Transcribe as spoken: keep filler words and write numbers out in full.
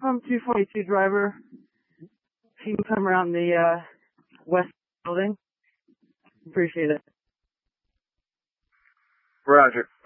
some two forty-two driver. He can come around the uh, west building. Appreciate it. Roger.